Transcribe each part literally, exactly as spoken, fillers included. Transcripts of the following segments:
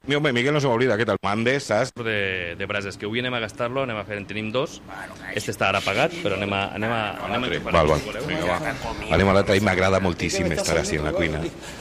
Mi home, Miguel no se m'oblida, què tal? Mandes, saps? De, de brases, que avui anem a gastar-lo, anem a fer, en tenim dos. Este està ara pagat, però anem a... Anem a, anem a val, val. Vinga, va. Anem a l'altre, m'agrada moltíssim estar així en la cuina.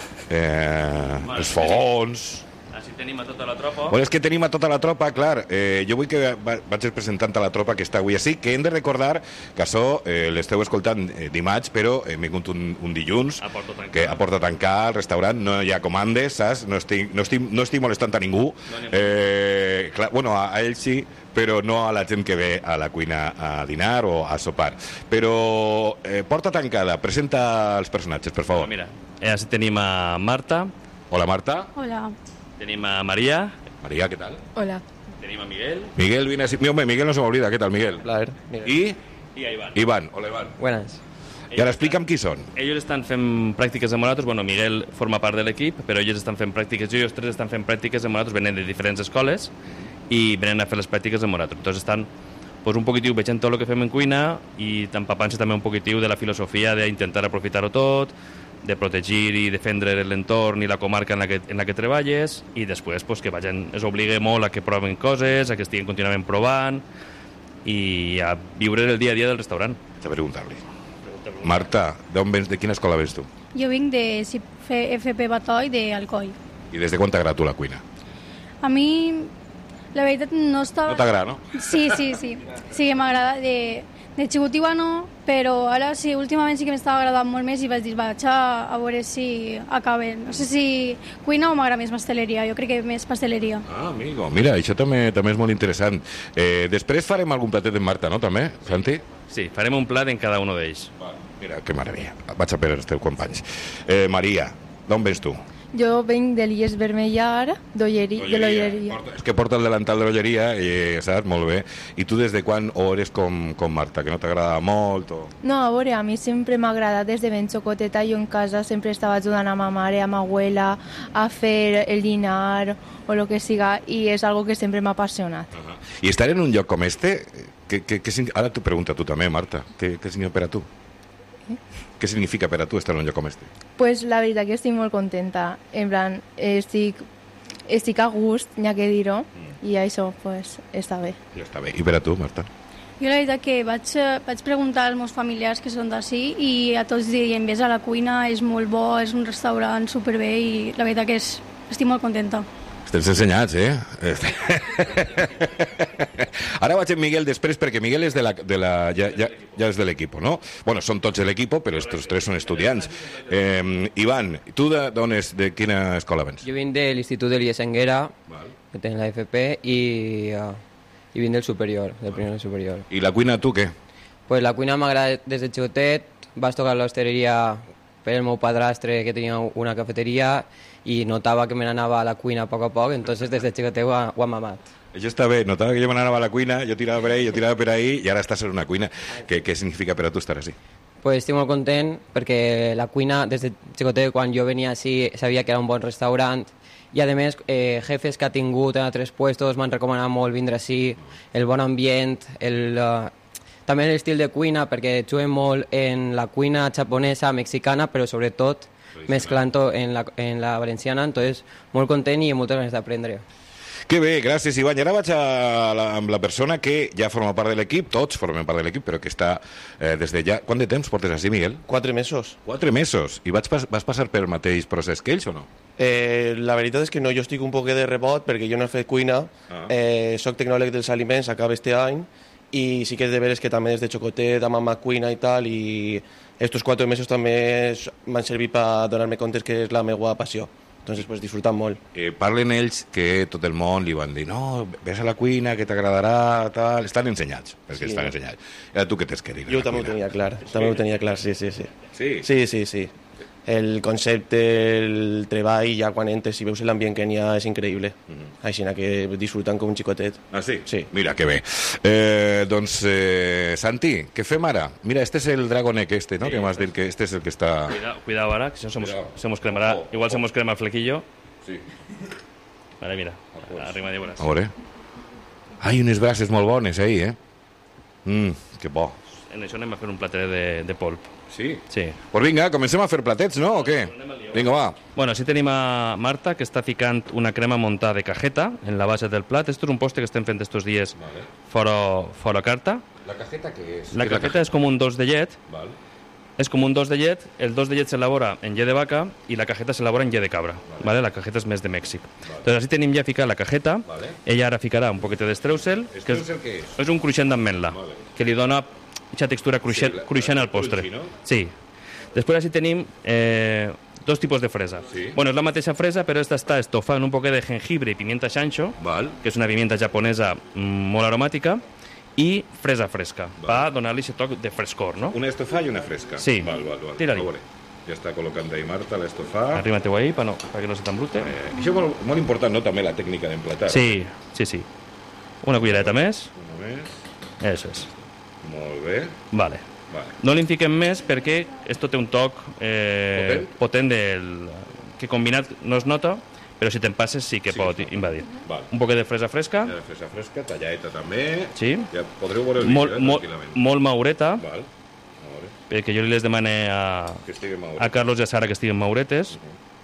Eh, els fogons... Així tenim a tota la tropa. Bueno, és que tenim a tota la tropa, clar. Eh, jo vull que va, vaig presentant a la tropa que està avui així, que hem de recordar que això eh, l'esteu escoltant eh, dimarts, però hem vingut un, un dilluns, a Porta Tancar. que a Porta Tancar, al restaurant, no hi ha comandes, saps? No estic, no estic, no estic molestant a ningú. No eh, clar, bueno, a, a ells sí, però no a la gent que ve a la cuina a dinar o a sopar. Però eh, Porta Tancada, presenta els personatges, per favor. Mira, eh, així tenim a Marta. Hola, Marta. Hola. Tenim a María. María, ¿qué tal? Hola. Tenim a Miguel. Miguel viene así. Mi hombre, Miguel no se me olvida. ¿Qué tal, Miguel? Plaer. Miguel. Y I a Iván. Iván. Hola, Iván. Buenas. I ara explica'm qui són. Ells estan fent pràctiques amb nosaltres. Bueno, Miguel forma part de l'equip, però ells estan fent pràctiques. Jo i els tres estan fent pràctiques amb nosaltres, venen de diferents escoles i venen a fer les pràctiques amb nosaltres. Entonces estan pues, un poquitiu veient tot el que fem en cuina i empapant-se també un poquitiu de la filosofia d'intentar aprofitar-ho tot, de protegir i defendre l'entorn i la comarca en la que, en la que treballes, i després pues, que vagin, es obligue molt a que proven coses, a que estiguin contínuament provant i a viure el dia a dia del restaurant. Haig de preguntar-li. Marta, d'on vens, de quina escola vens tu? Jo vinc de F P Batoi d'Alcoi. I des de quan t'agrada tu la cuina? A mi, la veritat, no estava... No t'agrada, no? Sí, sí, sí. Sí que m'agrada. De, de xicotiva no, però ara sí, últimament sí que m'estava agradant molt més i vaig dir, vaig a, a veure si acaben. No sé si cuina o m'agrada més pasteleria. Jo crec que més pasteleria. Ah, amigo, mira, això també també és molt interessant. Eh, després farem algun platet en Marta, no, també, Santi? Sí, farem un plat en cada un d'ells. Mira, que meravella. Vaig a per els teus companys. Eh, Maria, d'on vens tu? Jo venc de l'I E S Vermellar, d'Olleria, de l'Olleria. És que porta el delantal de l'Olleria, i saps, molt bé. I tu des de quan o eres com, com Marta, que no t'agrada molt? O... No, a veure, a mi sempre m'ha agradat des de ben xocoteta. Jo en casa sempre estava ajudant a ma mare, a ma abuela, a fer el dinar o el que siga, i és algo que sempre m'ha apassionat. Uh -huh. I estar en un lloc com este, que, que, que, ara t'ho pregunta tu també, Marta, què, què significa per a tu? Eh? Què significa per a tu estar en un lloc com este? Pues la veritat que estic molt contenta. En plan, estic, estic a gust, n'hi ha que dir-ho, mm. i això pues, està bé. Ja està bé. I per a tu, Marta? Jo la veritat que vaig, vaig preguntar als meus familiars que són d'ací i a tots diuen, vés a la cuina, és molt bo, és un restaurant superbé i la veritat que és, estic molt contenta. Estem ensenyats, eh? Ara vaig amb Miguel després, perquè Miguel és de la, de la, ja, ja, ja és de l'equip, no? Bueno, són tots de l'equip, però estos tres són estudiants. Eh, Ivan, tu d'on és, de quina escola vens? Jo vinc de l'Institut de l'I E S Enguera, que té la F P, i, uh, i vinc del superior, del primer superior. I la cuina, tu què? Pues la cuina m'agrada des de xicotet, vaig tocar l'hostaleria per el meu padrastre, que tenia una cafeteria, i notava que me n'anava a la cuina a poc a poc, entonces des de xicotet ho, ho hem amat. Això està bé, notava que jo me n'anava a la cuina, jo tirava per ahí, jo tirava per ahí, i ara estàs en una cuina. Què, què significa per a tu estar així? Pues estic molt content, perquè la cuina, des de xicotet, quan jo venia així, sabia que era un bon restaurant, i a més, eh, jefes que ha tingut en altres puestos m'han recomanat molt vindre així, el bon ambient, el... Uh, també l'estil de cuina, perquè juguem molt en la cuina japonesa, mexicana, però sobretot mezclant-ho en, la, en la valenciana, entonces molt content i amb moltes ganes d'aprendre. Que bé, gràcies, Ivan. I ara vaig a la, amb la persona que ja forma part de l'equip, tots formem part de l'equip, però que està eh, des de ja... Quant de temps portes així, Miguel? Quatre mesos. Quatre mesos. I vaig pas, vas passar per el mateix procés que ells o no? Eh, la veritat és que no, jo estic un poc de rebot perquè jo no he fet cuina, ah. eh, soc tecnòleg dels aliments, acaba este any, i sí que és de veres que també des de xocotet, amb mamà cuina i tal, i estos quatre mesos també m'han servit per donar-me compte que és la meva passió. Entonces, pues, disfrutant molt. Eh, parlen ells que tot el món li van dir no, ves a la cuina, que t'agradarà, tal... Estan ensenyats, perquè sí, estan ensenyats. I ara tu què tens que dir? Jo també ho tenia clar, sí. també ho tenia clar, sí, sí, sí. Sí? Sí, sí, sí. El concepte, el treball, ja quan entres i veus l'ambient que n'hi ha, és increïble. Mm-hmm. Així que disfrutant com un xicotet. Ah, sí? Sí. Mira, que bé. Eh, doncs, eh, Santi, què fem ara? Mira, este és el dragonek este, ¿no? Sí, que m'has dit que este és el que està... Cuidado, cuidado ahora, que si no se nos, se nos cremará. Oh, igual oh. se nos crema el flequillo. Sí. Vale, mira, arriba de bones. A veure. Ai, unes braces molt bones, ahí, eh? Mmm, que bo. En això anem a fer un plater de, de polp. Sí? Sí. Pues vinga, comencem a fer platets, no? O què? Vinga, va. Bueno, així tenim a Marta, que està ficant una crema muntada de cajeta en la base del plat. Esto és un postre que estem fent estos dies Vale. fora, fora carta. La cajeta què és? La cajeta és com un dos de llet. Val. És com un dos de llet. El dos de llet s'elabora en llet de vaca i la cajeta s'elabora en llet de cabra. Vale. Vale? La cajeta és més de Mèxic. Vale. Entonces, així tenim ja ficat la cajeta. Vale. Ella ara ficarà un poquet de streusel. Streusel què és? És un cruixent d'ametla, Vale. que li dona aquesta textura cruixent, Sí, la- cruixent la- al postre. crunchy, no? Sí. Després així tenim eh, dos tipus de fresa. Sí. Bueno, és la mateixa fresa, però esta està estofada en un poquet de jengibre i pimienta xanxo, Val. que és una pimienta japonesa mm, molt aromàtica, i fresa fresca, per donar-li aquest toc de frescor, no? Una estofà i una fresca. Sí. Val, val, val. Tira-li. A veure, ja està col·locant ahí Marta l'estofà. Arriba-te-ho ahí, per no, perquè no se t'embrute. Eh, això és molt, molt important, no? També la tècnica d'emplatar. Sí, sí, sí. Una cullereta més. Una més. Eso és. Molt bé. Vale. Vale. No li fiquem més perquè esto té un toc eh, Potent? potent del, que combinat no es nota, però si te'n passes sí que Sí, pot sí. invadir. Vale. Un poquet de fresa fresca, Ja de fresa fresca, talladeta també. sí, Ja podreu veure el molt, vídeo, eh, molt, tranquil·lament. molt maureta, Val. A veure, perquè jo les demane a, que estigui maure. a Carlos i a Sara que estiguen mauretes.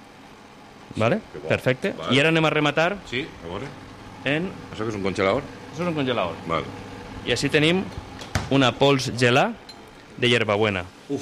Vale? que bo. Perfecte. Vale. I ara anem a rematar Sí, a veure. en... Això que és un congelador? Això és un congelador. Val. I així tenim una pols gelà de hierbabuena. Uf.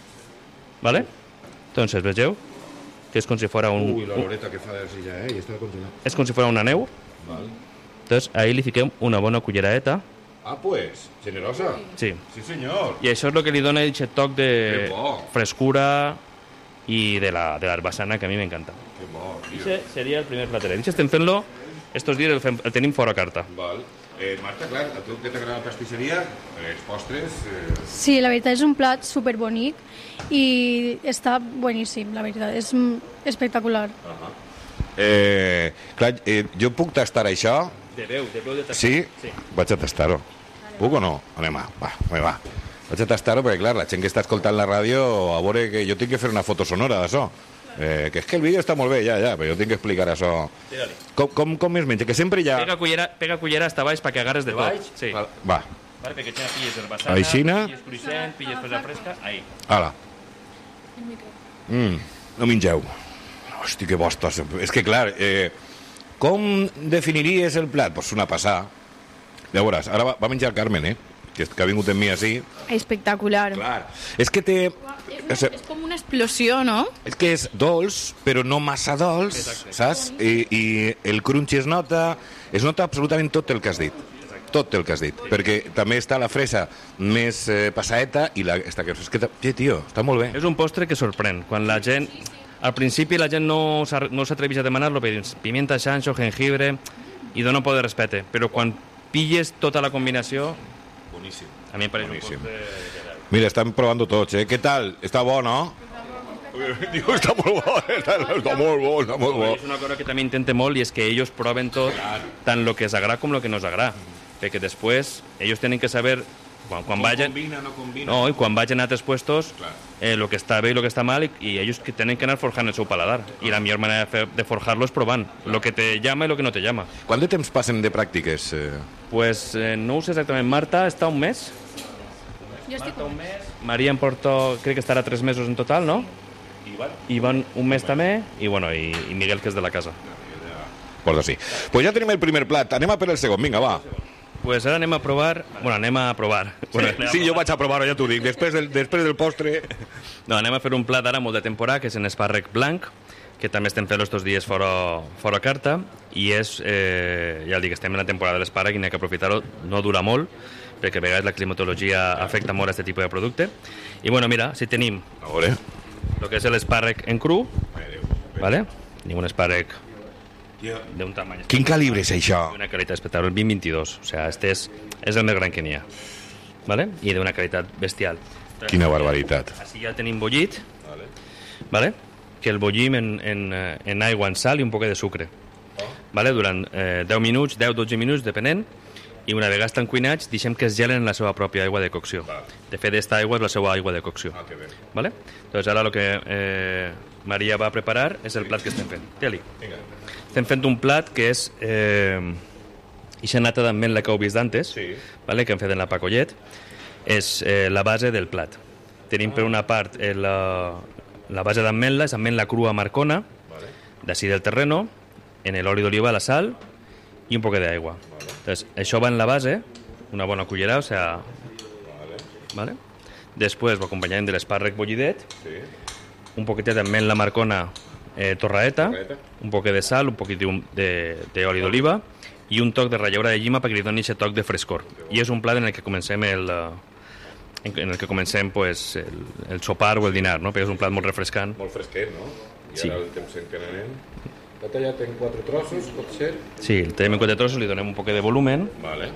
¿Vale? Entonces, vegeu que és com si fora un, Ui, la un loreta que fa de ja, eh? I està congelat. és com si fora una neu. Val. Entonces, ahí li fiquem una bona culleradeta. Ah, pues, generosa. Sí. Sí, senyor. I això és el que li dona aquest toc de Que bo. frescura i de la de l'herbassana, que a mi m'encanta. Que bo, tio. Aquest seria el primer plateret. Això estem fent-lo, estos dies el, fem, el tenim fora carta. Val. Eh, Marta, clar, a tu que t'agrada la pastisseria, els postres... Eh... Sí, la veritat és un plat superbonic i està bueníssim, la veritat. És mm, espectacular. Uh -huh. eh, clar, eh, jo puc tastar això? Deveu, deveu de tastar. Sí? Sí. Vaig a tastar-ho. Puc o no? Anem a, va, va, va. Vaig a tastar-ho perquè, clar, la gent que està escoltant la ràdio, a veure que jo tinc que fer una foto sonora d'això. Eh, que és que el vídeo està molt bé, ja, ja, però jo tinc que explicar això. Tira-li. Com, com, com es menja? Que sempre hi ha... Pega cullera, pega cullera hasta baix perquè agarres de, De tot. baix? Sí. Va, va. Vale, perquè ja pilles herbassana, Aixina. pilles cruixent, pilles fresa fresca, ahí. Ala. Mm, no mengeu. Hosti, que bo està. És que, clar, eh, com definiries el plat? Pues una passada. Ja veuràs, ara va, va menjar el Carmen, eh? Que, que ha vingut amb mi així. Espectacular. Clar. És que té... És, és com una explosió, no? És que és dolç, però no massa dolç, exacte. Saps? I, I el crunchy es nota, es nota absolutament tot el que has dit. Tot el que has dit. Perquè també està la fresa més eh, passaeta i la, està que fresqueta. Sí, tio, està molt bé. És un postre que sorprèn. Quan la gent... Al principi la gent no s'ar- no s'atreveix a demanar-lo, perquè dius pimienta, xanxo, jengibre, i dona por de respecte. Però quan pilles tota la combinació, Boníssim. a mi em pareix Boníssim. un postre... Mira, estan provant tots, eh? Què tal? Està bo, no? Diu, està molt bo, està, està molt bo, està molt bo. És una cosa que també intente molt i és que ells proven tot, tant lo que els agrada com lo que no els agrada. Perquè després ells tenen que saber quan, quan vagin... Combina, no combina. No, i quan vagin a altres puestos, Clar. eh, lo que està bé i lo que està mal, i, i ells que tenen que anar forjant el seu paladar. I la millor manera de, fer, de forjar-lo és provant. Lo que te llama i lo que no te llama. Quant de temps passen de pràctiques? Eh? Pues eh, no ho sé exactament. Marta està un mes. Jo estic... Un mes. Maria em porto, crec que estarà tres mesos en total, no? Ivan un mes també, i, bueno, i, i Miguel, que és de la casa. Pues sí. Pues ja tenim el primer plat. Anem a per el segon. Vinga, va. Pues ara anem a provar... Bueno, anem a provar. Bueno, anem a Sí, jo vaig a provar-ho, ja t'ho dic. Després del, després del postre... No, anem a fer un plat ara molt de temporada, que és en espàrrec blanc, que també estem fent estos dies fora, fora carta, i és, eh, ja dic, estem en la temporada de l'espàrrec i n'hi ha que aprofitar-ho, no dura molt, perquè a vegades la climatologia afecta molt a aquest tipus de producte. I bueno, mira, si tenim A veure... el que és l'espàrrec en cru, ¿vale? Tenim un espàrrec d'un tamany... Quin calibre és això? D'una qualitat espectacular, el vint vint-i-dos, o sea, este és, és el més gran que n'hi ha, ¿vale? I d'una qualitat bestial. Quina barbaritat. Així ja el tenim bullit, ¿vale? Que el bullim en, en, eh, en aigua, en sal i un poc de sucre. ¿Vale? Durant eh, deu minuts, deu dotze minuts, depenent, i una vegada estan cuinats, deixem que es gelen en la seva pròpia aigua de cocció. De fet, aquesta aigua és la seva aigua de cocció. Ah, que bé. ¿Vale? Entonces, ara el que eh, Maria va preparar és el plat que estem fent. Té-li. Estem fent un plat que és eh, ixa nata d'ametla que heu vist d'antes, Sí. ¿vale? Que hem fet en la pacollet, és eh, la base del plat. tenim per una part eh, la, la base d'ametla, és ametla crua marcona, vale. D'ací del terreno, en l'oli d'oliva, la sal i un poc d'aigua. Vale. Entonces, això va en la base, una bona cullera, o sea... Vale. Vale? Després ho acompanyarem de l'espàrrec bullidet, sí. Un poquetet d'ametla marcona eh, torraeta, torraeta, un poquet de sal, un poquet d'oli d'oliva i un toc de rallaura de llima perquè li doni aquest toc de frescor. I és un plat en el que comencem el... en el que comencem pues, el, el sopar o el dinar, no? Perquè és un plat molt refrescant. Molt fresquet, no? I sí. Ara el temps en que anem. L'ha tallat en quatre trossos, pot ser? Sí, el tallem en quatre trossos, li donem un poc de volumen. Vale.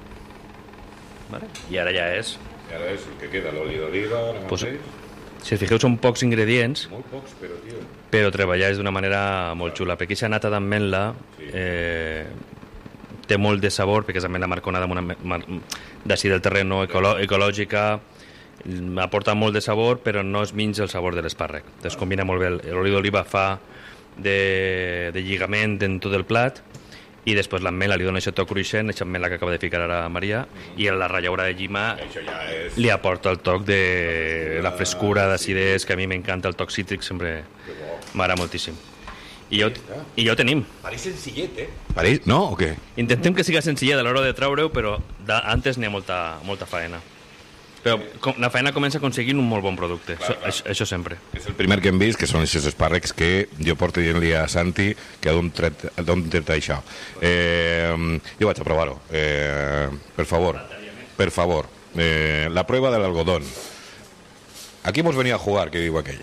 Vale. I ara ja és... I ara és el que queda, l'oli d'oliva, pues, si us fixeu, són pocs ingredients, molt pocs, però, tio. Però treballar d'una manera molt xula, perquè aquesta nata d'ametla sí. eh, té molt de sabor, perquè és ametla marconada d'ací del terreno, ecolo ecològica, aporta molt de sabor, però no es menja el sabor de l'espàrrec. Es combina molt bé. L'oli d'oliva fa de, de lligament en tot el plat, i després l'ametla li dona aquest toc cruixent, aquesta ametla que acaba de ficar ara Maria, i la rallaura de llima ja és... li aporta el toc de la frescura, d'acidès, que a mi m'encanta, el toc cítric sempre m'agrada moltíssim. I ja, I ja ho tenim. Pareix senzillet, eh? Pareix... No, o què? Intentem que siga senzillet a l'hora de treure-ho, però antes n'hi ha molta, molta faena. Però la feina comença aconseguint un molt bon producte, clar, clar. Això, això sempre. És el primer que hem vist, que són aquests espàrrecs que jo porto dient-li a Santi que d'on tret, tret això. Eh, jo vaig a provar-ho. Eh, per favor, per favor. Eh, la prueba del algodón. Aquí hemos venido a jugar, que diu aquell.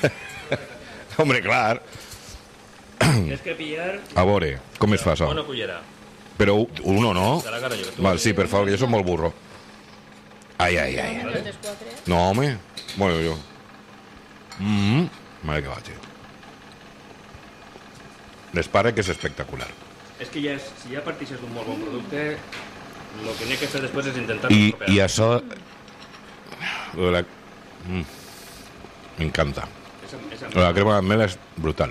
Hombre, clar. Tienes que pillar... A veure, com es fa això? Una cullera. Però uno, no? Val, sí, per favor, jo soc molt burro. Ai, ai, ai. No, home. Bueno, jo. Mm-hmm. Madre que va, tio. L'espàrrec és espectacular. És que ja és, si ja partixes d'un molt bon producte, el que n'hi ha que fer després és intentar... I, i això... La... Mm. M'encanta. La crema d'ametla és brutal.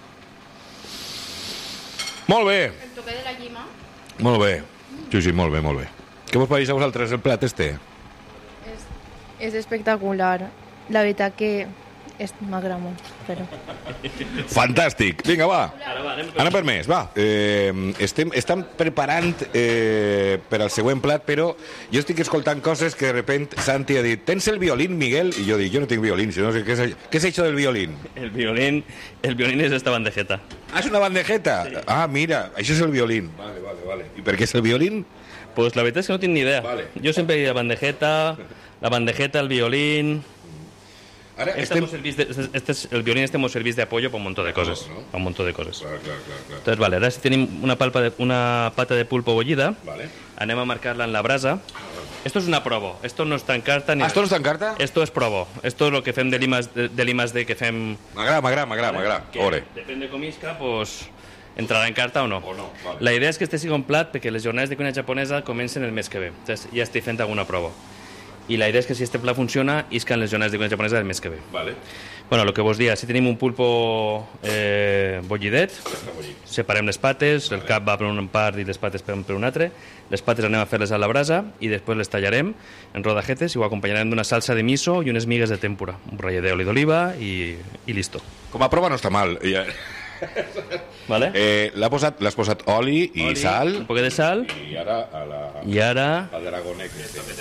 Molt bé. El toque de la llima. Molt bé. Sí, sí, molt bé, molt bé. Què vos pareix a vosaltres el plat este? És espectacular. La veritat que m'agrada molt, però... Fantàstic. Vinga, va. Ara va, anem per, anem per més, va. Eh, estem, estem preparant eh, per al següent plat, però jo estic escoltant coses que de repent Santi ha dit, tens el violín, Miguel? I jo dic, jo no tinc violín, si no sé què és, què és això del violín? El violín, el violín és esta bandejeta. Ah, és una bandejeta? Sí. Ah, mira, això és el violín. Vale, vale, vale. I per què és el violín? Pues la veritat és que no tinc ni idea. Vale. Jo sempre he dit la bandejeta, la bandejeta, el violín... Ara este estem... servís de, este es, el violín este hemos servís de apoyo para un montón de cosas, ¿no? Para un montón de cosas. Claro, claro, claro, claro. Entonces, vale, ahora si tenim una, palpa de, una pata de pulpo bullida, vale. Anem a marcar-la en la brasa. Esto es una provo, esto no està en carta ni... Ah, esto no està en carta? Esto es provo, esto es lo que fem de limas de, de limas de que fem... M'agrada, m'agrada, m'agrada, m'agrada. Que depèn de com isca, pues, entrarà en carta o no. O no, vale. La idea és que este sigui un plat perquè les jornades de cuina japonesa comencen el mes que ve. Entonces, ja estic fent alguna prova. I la idea és que si este plat funciona, isca en les jornades de cuina japonesa del mes que ve. Vale. Bueno, el que vos dia, si tenim un pulpo eh, bollidet, separem les pates, vale. El cap va per una part i les pates per, per un altre, les pates anem a fer-les a la brasa i després les tallarem en rodajetes i ho acompanyarem d'una salsa de miso i unes migues de tempura, un ratllet d'oli d'oliva i, i listo. Com a prova no està mal. Ja... Vale? Eh, l'has posat, posat oli i oli, sal. Un poquet de sal. I ara a la... I ara... al dragonet.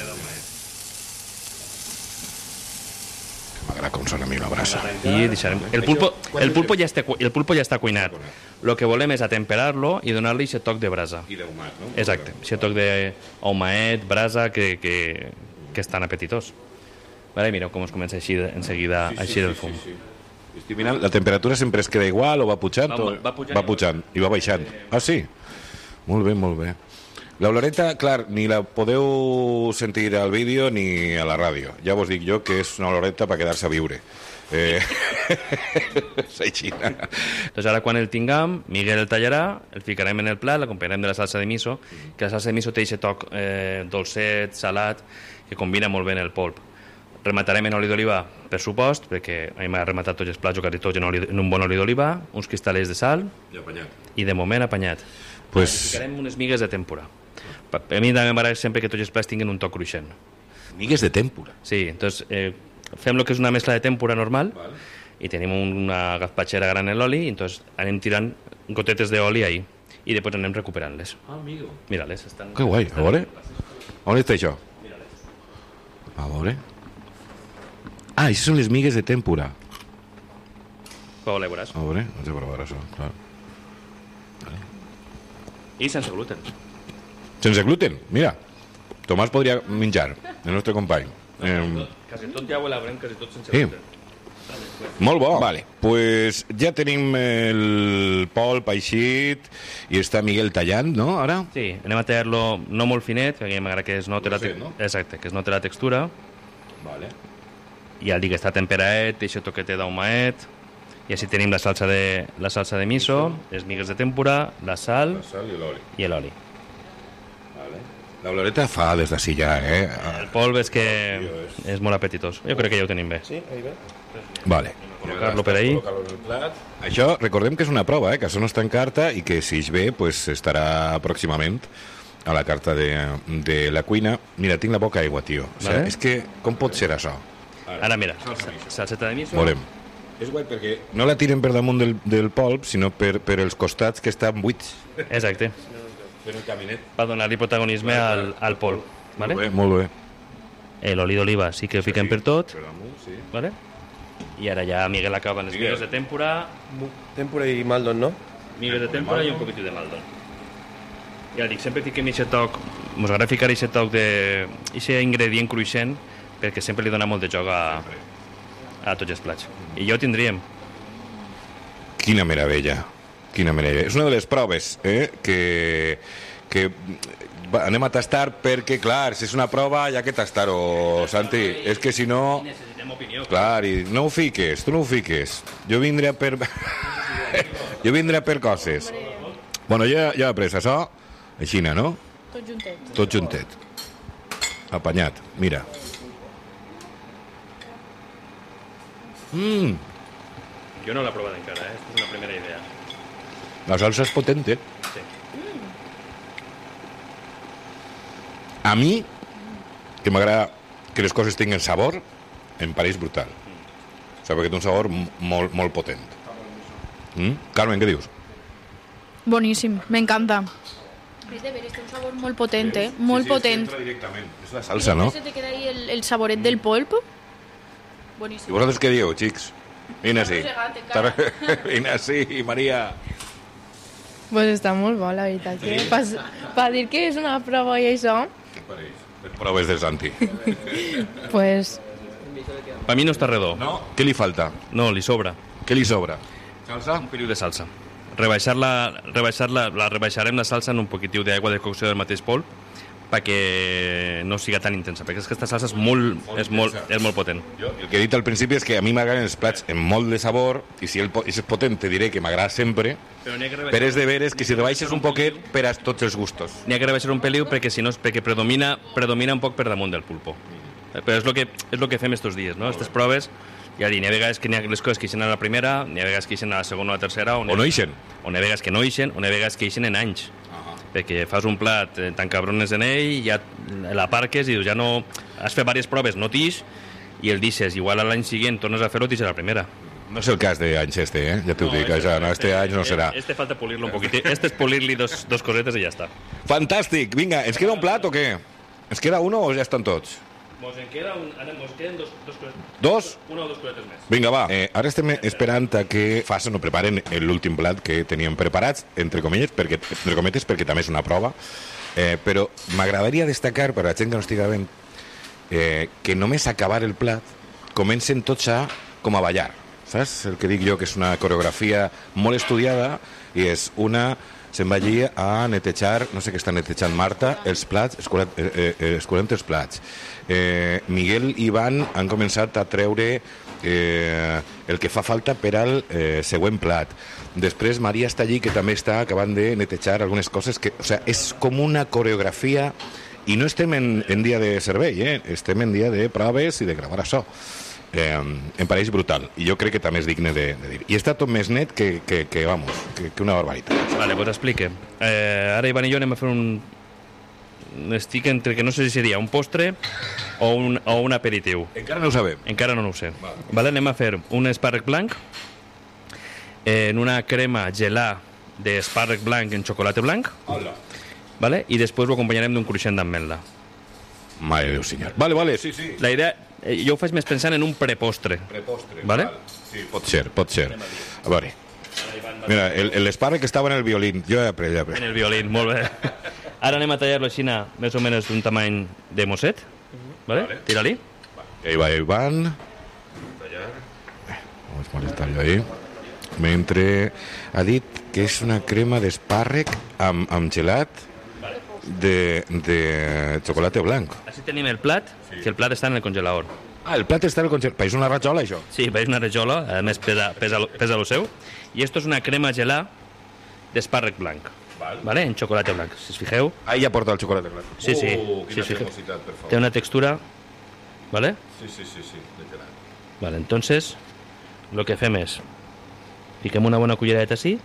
M'agrada com sona a mi una brasa. I deixarem... El pulpo, el pulpo, ja, està, el pulpo ja està cuinat. El que volem és atemperar-lo i donar-li aquest toc de brasa. I d'ahumat, no? Exacte, aquest toc d'ahumaet, brasa, que, que, que és tan apetitós. Vale, mireu com es comença així en seguida sí, sí, així del fum. Sí, sí, sí. Estic mirant, la temperatura sempre es queda igual o va pujant? Va, o... va pujant, va pujant i va baixant. Ah, sí? Molt bé, molt bé. L'oloreta, clar, ni la podeu sentir al vídeo ni a la ràdio. Ja vos dic jo que és una oloreta per quedar-se a viure. Eh... S'aixina. Doncs ara quan el tinguem, Miguel el tallarà, el ficarem en el plat, l'acompanyarem de la salsa de miso, que la salsa de miso té aquest toc eh, dolcet, salat, que combina molt bé en el polp. Rematarem en oli d'oliva, per supost, perquè a mi m'ha rematat tots els plats, quasi tots en, oli, en un bon oli d'oliva, uns cristalets de sal i, apanyat. I de moment apanyat. Pues... Ficarem unes migues de tempura. A mi també m'agrada sempre que tots els plats tinguin un toc cruixent. Migues de tempura? Sí, entonces, eh, fem el que és una mescla de tèmpora normal, vale. I tenim una gazpatxera gran en l'oli, i entonces anem tirant gotetes d'oli ahí, i després anem recuperant-les. Ah, amigo. Mira-les. Estan... Que guai, a veure. On està això? Mira-les. A veure. Ah, això són les migues de tèmpora. Però les veuràs. A veure, vaig a provar això, clar. Vale. I sense gluten. Sense gluten, mira. Tomàs podria menjar, el nostre company. No, eh, quasi tot ja ho elaborem, quasi tot sense sí. gluten. Molt bo. Vale, pues ja tenim el polp eixit i està Miguel tallant, no, ara? Sí, anem a tallar-lo no molt finet, perquè m'agrada que es noti la, te... no? Exacte, que es noti la textura. Vale. I al dir que està temperaet, aquest toquet d'ahumaet, i així tenim la salsa de, la salsa de miso, les migues de tempura, la sal, la sal i l'oli. I l'oli. Vale. La oloreta fa des d'ací ja, eh? El polp és que és molt apetitós. Jo crec que ja ho tenim bé. Sí, ahí ve. Vale. Col·locar-lo per ahí. Això, recordem que és una prova, eh? Que això no està en carta i que si es ve, pues, estarà pròximament a la carta de, de la cuina. Mira, tinc la boca aigua, tio. O sigui, vale. És que, com pot ser això? Ara, mira, salseta de miso. Volem. És guai perquè no la tiren per damunt del, del polp, sinó per, per els costats que estan buits. Exacte. Fent el caminet. Per donar-li protagonisme al, al polp. Vale? Molt bé, molt bé. L'oli d'oliva sí que fiquem per tot. Per damunt, sí. Vale? I ara ja Miguel acaba amb les migues de tempura. Tempura i maldon, no? Migues de tempura i un poquití de maldon. Ja dic, sempre fiquem aquest toc, mos agrada ficar aquest toc de... aquest ingredient cruixent, perquè sempre li dona molt de joc a, a tots els plats. I jo tindríem. Quina meravella. Quina meravella. És una de les proves, eh, que... que va, anem a tastar perquè, clar, si és una prova, hi ha que tastar-ho, Santi. És que si no... Necessitem opinió. Clar, i no ho fiques, tu no ho fiques. Jo vindré per... jo vindré per coses. Bueno, ja, ja he pres això, aixina, no? Tot juntet. Tot juntet. Apanyat, mira. Mmm, Jo no l'he provat encara, eh? És una primera idea. la salsa és potente. Sí. A mi, que m'agrada que les coses tinguin sabor, em pareix brutal. O sigui, perquè té un sabor molt, molt potent. Mm? Carmen, què dius? Boníssim, me encanta. És de veres, té un sabor molt potent, eh? Molt potent. directament. És la salsa, no? Se te queda ahí el, el saboret del polp. I Boníssim. vosaltres què dieu, xics? Vine així. Mossegat, encara. Vine així, Maria. Pues està molt bo, la veritat. Que pas, per dir que és una prova i això, Què et pareix? Les proves de Santi. pues Per mi no està redó. No? Què li falta? No, li sobra. Què li sobra? Salsa? Un peliu de salsa. Rebaixar-la, rebaixar-la, la rebaixarem la salsa en un poquitiu d'aigua de cocció del mateix polp perquè no siga tan intensa, perquè és que aquesta salsa és molt, Molt és molt, intensa. és molt potent. Jo, el que he dit al principi és que a mi m'agraden els plats amb molt de sabor, i si el po- és potent te diré que m'agrada sempre, Però n'hi ha que però és de veres que si rebaixes un poquet per a tots els gustos. N'hi ha que rebaixar un peliu perquè si no és perquè predomina, predomina un poc per damunt del pulpo. Però és el que, és lo que fem estos dies, no? Aquestes proves, ja dic, n'hi ha vegades que n'hi ha les coses que ixen a la primera, n'hi ha vegades que ixen a la segona o a la tercera, O no ixen. o n'hi ha vegades que no ixen, o n'hi ha vegades que ixen en anys. Perquè fas un plat eh, tan cabrones en ell, ja l'aparques i dius, ja no... Has fet diverses proves, no t'ix, i el deixes. Igual a l'any següent tornes a fer-ho i t'ix a la primera. No és el cas d'anys este, eh? Ja t'ho dic, això, no, este any no serà. Este falta polir-lo un poquit. Este és polir-li dos, dos cosetes i ja està. Fantàstic, vinga, ens queda un plat o què? Ens queda uno o ja estan tots? Mos en queda un, ara mos queden dos, dos cosetes. Dos? Una o dos cosetes més. Vinga, va. Eh, ara estem esperant a que facin o preparen l'últim plat que teníem preparats, entre comilles, perquè, entre cometes, perquè també és una prova. Eh, però m'agradaria destacar, per a la gent que no estigui ben, eh, que només acabar el plat comencen tots a com a ballar. Saps? El que dic jo, que és una coreografia molt estudiada i és una... Se'n va allí a netejar, no sé què està netejant Marta, els plats, esculant, eh, eh, esculant els plats. Eh, Miguel i Ivan han començat a treure eh, el que fa falta per al eh, següent plat. Després Maria està allí, que també està acabant de netejar algunes coses. Que, o sea, és com una coreografia i no estem en, en dia de servei, eh? Estem en dia de proves i de gravar això. Eh, em pareix brutal i jo crec que també és digne de, de dir, i està tot més net que, que, que vamos, que, que una barbaritat. Vale, pues explique. Eh, ara Ivan i jo anem a fer un, estic entre que no sé si seria un postre o un, o un aperitiu. Encara no ho sabem. Encara no, no ho sé. Vale. Vale, anem a fer un espàrrec blanc en una crema gelà d'espàrrec blanc en xocolata blanc. Hola. Vale? I després ho acompanyarem d'un cruixent d'ametla. Mare Déu, senyor. Vale, vale, sí, sí. La idea, eh, jo ho faig més pensant en un prepostre. Prepostre. Vale? Val. Sí, pot ser, pot ser. A veure. Mira, l'espàrrec estava en el violín. Jo he après, ja he après. En el violín, molt bé. Ara anem a tallar-lo així, més o menys d'un tamany de mosset. Vale? Vale. Tira-li. Ahí va, ahí van. Vamos a molestar-lo ahí. Mentre ha dit que és una crema d'espàrrec amb, amb gelat de, de xocolata blanc. Així tenim el plat, sí. Que el plat està en el congelador. Ah, el plat està en el congelador. País una rajola, això? Sí, país una rajola, a més pesa, pesa, pesa lo seu. I esto és una crema gelà d'espàrrec blanc. Val. Vale? En xocolata blanc, si us fijeu. Ah, ja porta el xocolata blanc. Sí, sí. Oh, quina sí, cremositat, per favor. Té una textura, ¿vale? Sí, sí, sí, sí, de gelat. Vale, entonces, lo que fem és, fiquem una bona culleradeta així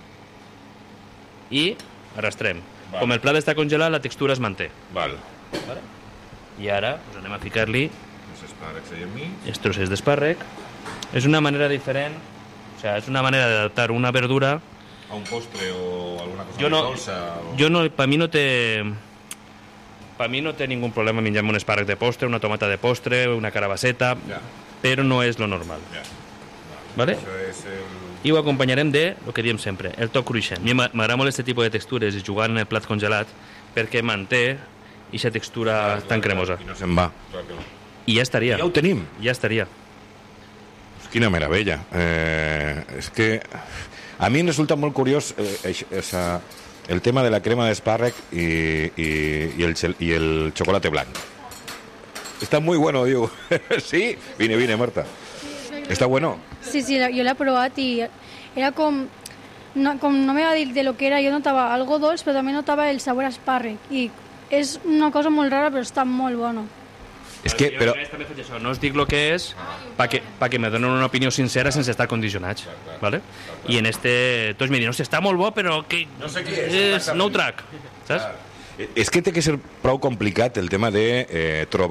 i arrastrem. Val. Com el plat està congelat, la textura es manté. Val. Vale? I ara pues, anem a ficar-li els espàrrecs allà enmig. Els trossets d'espàrrec. És una manera diferent, o sea, és una manera d'adaptar una verdura a un postre o alguna cosa jo no, més dolça. O... Jo no, per mi no té... Per mi no té ningú problema menjar un espàrrec de postre, una tomata de postre, una carabasseta, ja. Però no és lo normal. Ja. Vale? Això és el... I ho acompanyarem de, el que diem sempre, el toc cruixent. A mi m'agrada molt aquest tipus de textures i jugar en el plat congelat perquè manté aquesta textura clar, tan cremosa. I no se'n va. I ja estaria. Ja ho tenim. Ja estaria. Quina meravella. Eh, és que a mi em resulta molt curiós eh, esa, el tema de la crema d'espàrrec i, i, i, el, i el chocolate blanc. Está muy bueno, digo. Sí, vine, vine, Marta. ¿Está bueno? Sí, sí, yo lo he probado y era com... No, com no me va dir de lo que era, yo notaba algo dolç, pero también notaba el sabor a espàrrec. Y es una cosa molt rara, però està molt bueno. És que, però... No us dic el que és perquè pa que me donen una opinió sincera sense estar condicionats. ¿Vale? I en este... Tots me diuen, hòstia, està molt bo, però que... No sé què és. És no track, saps? És que té que ser prou complicat el tema de eh, trobar